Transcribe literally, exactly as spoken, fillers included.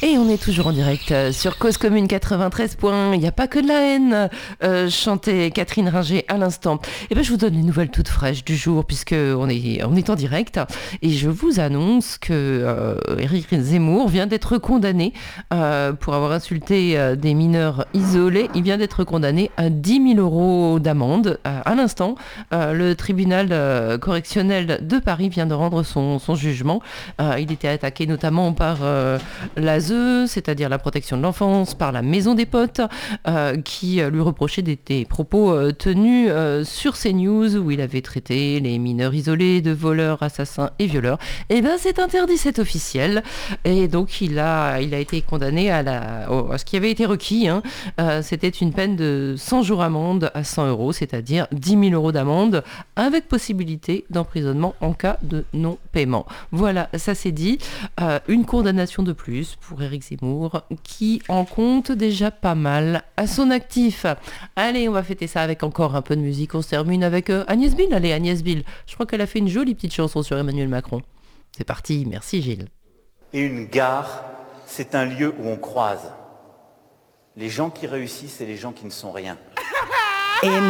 Et on est toujours en direct euh, sur Cause Commune quatre-vingt-treize points. Il n'y a pas que de la haine, euh, chantait Catherine Ringer à l'instant. Et ben, je vous donne les nouvelles toutes fraîches du jour puisque on est, on est en direct. Et je vous annonce que euh, Éric Zemmour vient d'être condamné euh, pour avoir insulté euh, des mineurs isolés. Il vient d'être condamné à dix mille euros d'amende. Euh, à l'instant, euh, le tribunal euh, correctionnel de Paris vient de rendre son, son jugement. Euh, il était attaqué notamment par euh, l'A S E, c'est-à-dire la protection de l'enfance, par la maison des potes, euh, qui euh, lui reprochait des, des propos euh, tenus euh, sur CNews où il avait traité les mineurs isolés de voleurs, assassins et violeurs. Et bien c'est interdit, c'est officiel. Et donc il a, il a été condamné à, la, à ce qui avait été requis. Hein. Euh, c'était une peine de cent jours amende à cent euros, c'est-à-dire dix mille euros d'amende avec possibilité d'emprisonnement en cas de non-paiement. Voilà, ça c'est dit. Euh, une condamnation de plus pour Éric Zemmour qui en compte déjà pas mal à son actif. Allez, on va fêter ça avec encore un peu de musique. On se termine avec euh, Agnès Bill. Allez, Agnès Bill. Je crois qu'elle a fait une jolie petite chanson sur Emmanuel Macron. C'est parti, merci Gilles. Et une gare, c'est un lieu où on croise les gens qui réussissent et les gens qui ne sont rien. Et